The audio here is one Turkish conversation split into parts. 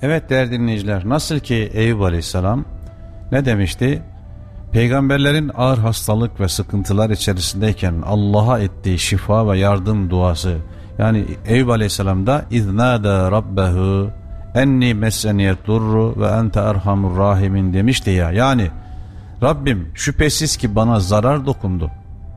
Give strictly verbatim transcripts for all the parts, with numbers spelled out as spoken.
Evet değerli dinleyiciler, nasıl ki Eyüp Aleyhisselam ne demişti? Peygamberlerin ağır hastalık ve sıkıntılar içerisindeyken Allah'a ettiği şifa ve yardım duası, yani Eyüp Aleyhisselam'da iznâdâ rabbehu enni messeniyet durru ve ente erhamur rahimin demişti ya. Yani Rabbim şüphesiz ki bana zarar dokundu,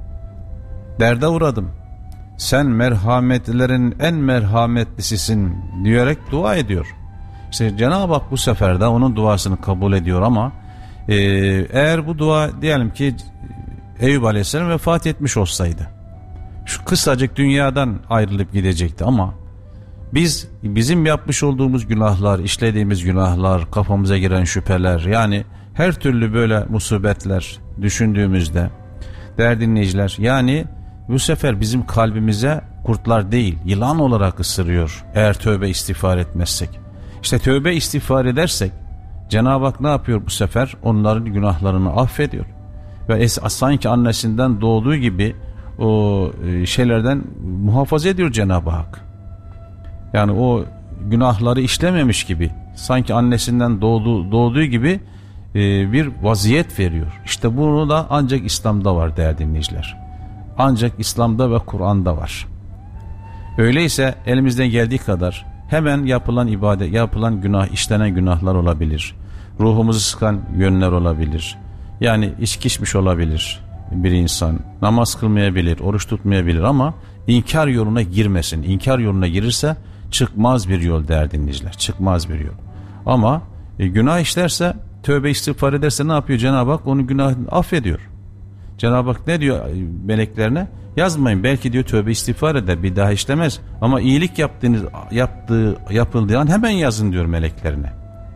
derde uğradım, sen merhametlilerin en merhametlisisin diyerek dua ediyor. İşte Cenab-ı Hak bu sefer de onun duasını kabul ediyor ama e, eğer bu dua diyelim ki Eyüp Aleyhisselam vefat etmiş olsaydı, şu kısacık dünyadan ayrılıp gidecekti ama biz bizim yapmış olduğumuz günahlar, işlediğimiz günahlar, kafamıza giren şüpheler, yani her türlü böyle musibetler düşündüğümüzde değerli dinleyiciler, yani bu sefer bizim kalbimize kurtlar değil yılan olarak ısırıyor eğer tövbe istiğfar etmezsek. İşte tövbe istiğfar edersek Cenab-ı Hak ne yapıyor bu sefer? Onların günahlarını affediyor ve sanki annesinden doğduğu gibi o şeylerden muhafaza ediyor Cenab-ı Hak. Yani o günahları işlememiş gibi, sanki annesinden doğduğu, doğduğu gibi bir vaziyet veriyor. İşte bunu da ancak İslam'da var değerli dinleyiciler. Ancak İslam'da ve Kur'an'da var. Öyleyse elimizden geldiği kadar hemen yapılan ibadet, yapılan günah, işlenen günahlar olabilir. Ruhumuzu sıkan yönler olabilir. Yani içki içmiş olabilir bir insan. Namaz kılmayabilir, oruç tutmayabilir ama inkar yoluna girmesin. İnkar yoluna girirse çıkmaz bir yol değerli dinleyiciler. Çıkmaz bir yol. Ama e, günah işlerse, tövbe istiğfar ederse ne yapıyor Cenab-ı Hak? Onun günahını affediyor. Cenab-ı Hak ne diyor meleklerine? Yazmayın, belki diyor tövbe istiğfar eder, bir daha işlemez. Ama iyilik yaptığınız, yaptığı, yapıldığı an hemen yazın diyor meleklerine.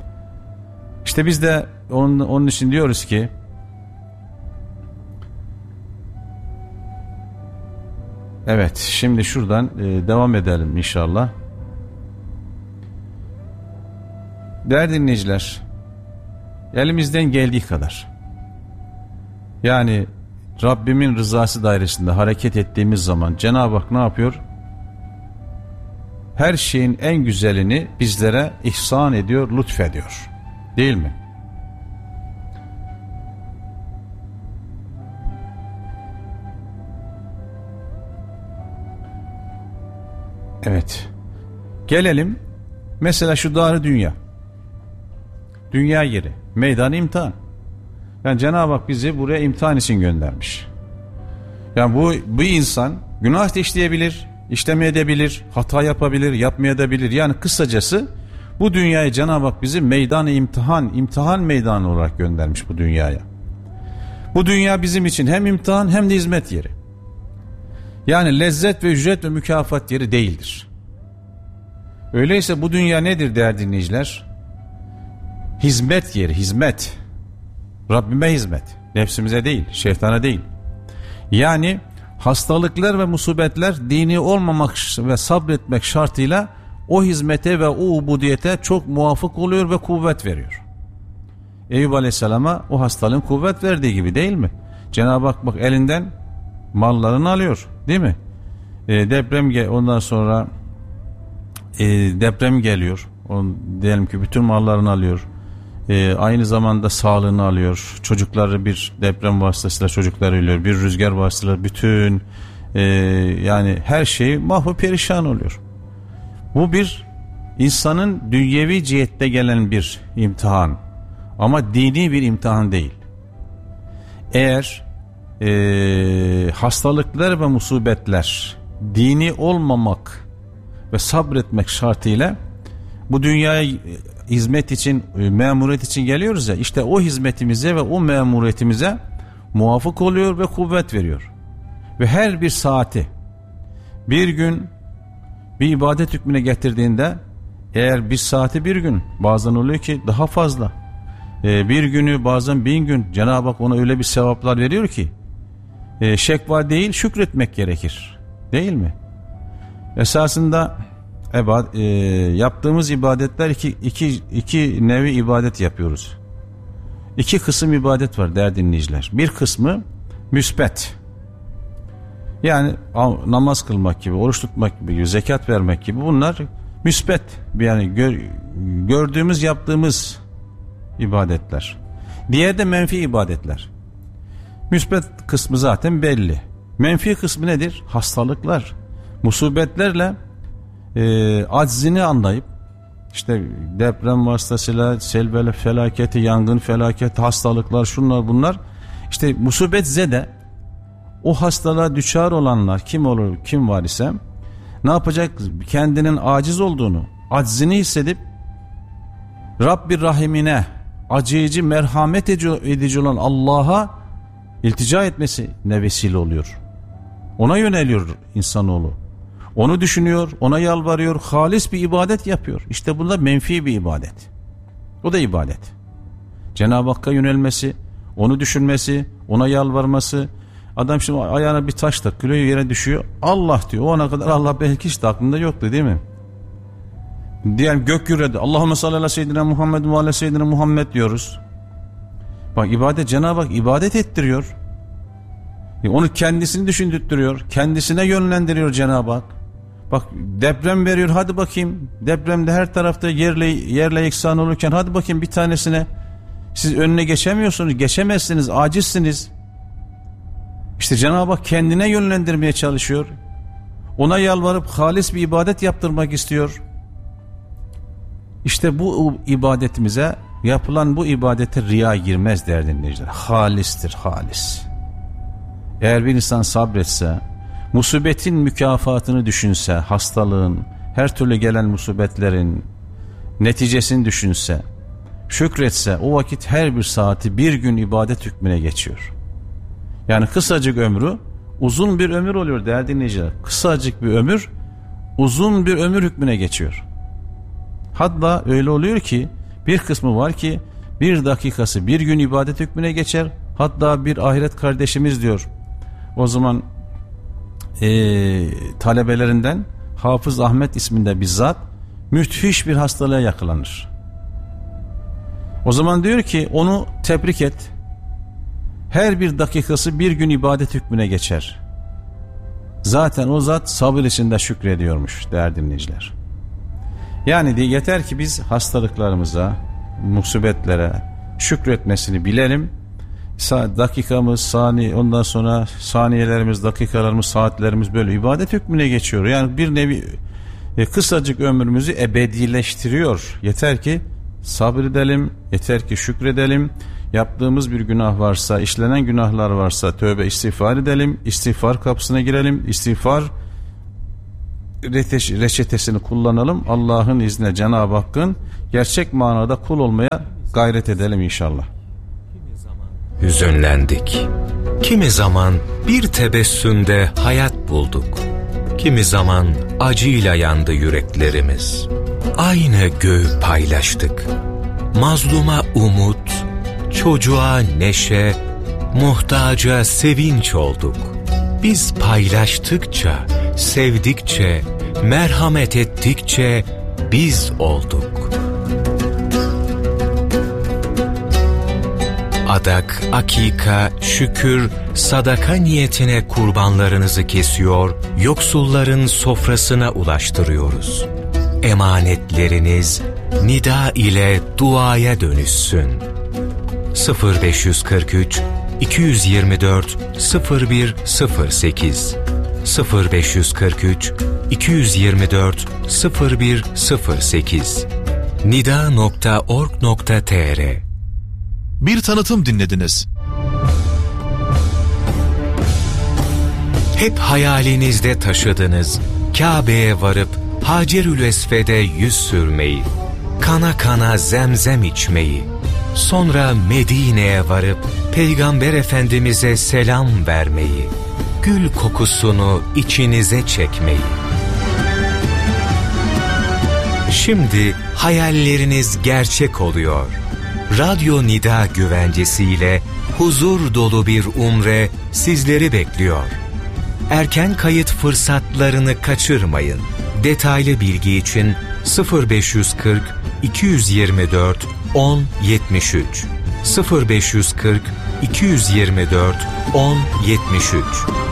İşte biz de onun, onun için diyoruz ki evet, şimdi şuradan e, devam edelim inşallah. Değerli dinleyiciler, elimizden geldiği kadar, yani Rabbimin rızası dairesinde hareket ettiğimiz zaman Cenab-ı Hak ne yapıyor? Her şeyin en güzelini bizlere ihsan ediyor, lütfediyor. Değil mi? Evet. Gelelim mesela şu dar dünya. Dünya yeri, meydan imtihan. Yani Cenab-ı Hak bizi buraya imtihan için göndermiş. Yani bu, bu insan günah işleyebilir, işlemeyebilir, hata yapabilir, yapmayabilir. Yani kısacası bu dünyaya Cenab-ı Hak bizi meydan-ı imtihan, imtihan meydanı olarak göndermiş bu dünyaya. Bu dünya bizim için hem imtihan hem de hizmet yeri. Yani lezzet ve ücret ve mükafat yeri değildir. Öyleyse bu dünya nedir değerli dinleyiciler? Hizmet yeri, hizmet. Rabbime hizmet. Nefsimize değil, şeytana değil. Yani hastalıklar ve musibetler dini olmamak ve sabretmek şartıyla o hizmete ve o ubudiyete çok muvafık oluyor ve kuvvet veriyor. Eyüp Aleyhisselam'a o hastalığın kuvvet verdiği gibi değil mi? Cenab-ı Hak bak elinden mallarını alıyor, değil mi? E, deprem gel ondan sonra e, deprem geliyor. On, diyelim ki bütün mallarını alıyor. E, aynı zamanda sağlığını alıyor. Çocukları, bir deprem vasıtasıyla çocuklar ölüyor. Bir rüzgar vasıtasıyla bütün e, yani her şey mahvu perişan oluyor. Bu bir insanın dünyevi cihette gelen bir imtihan. Ama dini bir imtihan değil. Eğer e, hastalıklar ve musibetler dini olmamak ve sabretmek şartıyla bu dünyaya hizmet için, memuriyet için geliyoruz ya, işte o hizmetimize ve o memuriyetimize muvafık oluyor ve kuvvet veriyor. Ve her bir saati bir gün bir ibadet hükmüne getirdiğinde, eğer bir saati bir gün, bazen oluyor ki daha fazla, ee, bir günü bazen bin gün, Cenab-ı Hak ona öyle bir sevaplar veriyor ki e, şekva değil şükretmek gerekir, değil mi? Esasında ebad, e, yaptığımız ibadetler iki, iki, iki nevi ibadet yapıyoruz. İki kısım ibadet var değerli dinleyiciler. Bir kısmı müsbet, yani namaz kılmak gibi, oruç tutmak gibi, zekat vermek gibi, bunlar müsbet, yani gör, gördüğümüz, yaptığımız ibadetler. Diğer de menfi ibadetler. Müsbet kısmı zaten belli. Menfi kısmı nedir? Hastalıklar, musibetlerle e, aczini anlayıp, işte deprem vasıtasıyla sel felaketi, yangın felaketi, hastalıklar, şunlar bunlar. İşte musibet zede, o hastalığa düçar olanlar kim olur, kim var ise ne yapacak? Kendinin aciz olduğunu, aczini hissedip Rabbi Rahimine, acıyıcı, merhamet edici olan Allah'a iltica etmesi ne vesile oluyor. Ona yöneliyor insanoğlu. Onu düşünüyor, ona yalvarıyor, halis bir ibadet yapıyor. İşte bunda menfi bir ibadet. O da ibadet. Cenab-ı Hakk'a yönelmesi, onu düşünmesi, ona yalvarması. Adam şimdi ayağına bir taş takılıyor, yere düşüyor. Allah diyor. O ana kadar Allah belki hiç de aklında yoktu, değil mi? Diyelim gök gürledi. Allahümme salli ala seyyidina Muhammed ve ala seyyidina Muhammed diyoruz. Bak ibadet, Cenab-ı Hak ibadet ettiriyor. Onu kendisini düşündürtüyor. Kendisine yönlendiriyor Cenab-ı Hak. Bak deprem veriyor, hadi bakayım. Depremde her tarafta yerle, yerle yeksan olurken hadi bakayım bir tanesine. Siz önüne geçemiyorsunuz, geçemezsiniz, acizsiniz. İşte Cenab-ı Hak kendine yönlendirmeye çalışıyor. Ona yalvarıp halis bir ibadet yaptırmak istiyor. İşte bu ibadetimize, yapılan bu ibadete riya girmez değerli dinleyiciler. Halistir, halis. Eğer bir insan sabretse, musibetin mükafatını düşünse, hastalığın, her türlü gelen musibetlerin neticesini düşünse, şükretse, o vakit her bir saati bir gün ibadet hükmüne geçiyor. Yani kısacık ömrü uzun bir ömür oluyor değerli dinleyiciler. Kısacık bir ömür uzun bir ömür hükmüne geçiyor. Hatta öyle oluyor ki bir kısmı var ki bir dakikası bir gün ibadet hükmüne geçer. Hatta bir ahiret kardeşimiz diyor, o zaman ee, talebelerinden Hafız Ahmet isminde bir zat müthiş bir hastalığa yakalanır. O zaman diyor ki onu tebrik et. Her bir dakikası bir gün ibadet hükmüne geçer. Zaten o zat sabır içinde şükrediyormuş değerli dinleyiciler. Yani de yeter ki biz hastalıklarımıza, musibetlere şükretmesini bilelim. Dakikamız, saniye, ondan sonra saniyelerimiz, dakikalarımız, saatlerimiz böyle ibadet hükmüne geçiyor. Yani bir nevi e, kısacık ömrümüzü ebedileştiriyor. Yeter ki sabredelim, yeter ki şükredelim. Yaptığımız bir günah varsa, işlenen günahlar varsa tövbe istiğfar edelim. İstiğfar kapısına girelim. İstiğfar reçetesini kullanalım. Allah'ın izniyle Cenab-ı Hakk'ın gerçek manada kul olmaya gayret edelim inşallah. Hüzünlendik. Kimi zaman bir tebessümde hayat bulduk. Kimi zaman acıyla yandı yüreklerimiz. Aynı göğü paylaştık. Mazluma umut, çocuğa neşe, muhtaca sevinç olduk. Biz paylaştıkça, sevdikçe, merhamet ettikçe biz olduk. Adak, akika, şükür, sadaka niyetine kurbanlarınızı kesiyor, yoksulların sofrasına ulaştırıyoruz. Emanetleriniz nida ile duaya dönüşsün. sıfır beş kırk üç iki yüz yirmi dört sıfır bir sıfır sekiz sıfır beş kırk üç iki yüz yirmi dört sıfır bir sıfır sekiz nida nokta org nokta tr. Bir tanıtım dinlediniz. Hep hayalinizde taşıdınız, Kabe'ye varıp Hacerül Esved'e yüz sürmeyi, kana kana zemzem içmeyi, sonra Medine'ye varıp Peygamber Efendimiz'e selam vermeyi, gül kokusunu içinize çekmeyi. Şimdi hayalleriniz gerçek oluyor. Radyo Nida güvencesiyle huzur dolu bir umre sizleri bekliyor. Erken kayıt fırsatlarını kaçırmayın. Detaylı bilgi için sıfır beş kırk iki yüz yirmi dört on yetmiş üç sıfır beş kırk iki yüz yirmi dört on yetmiş üç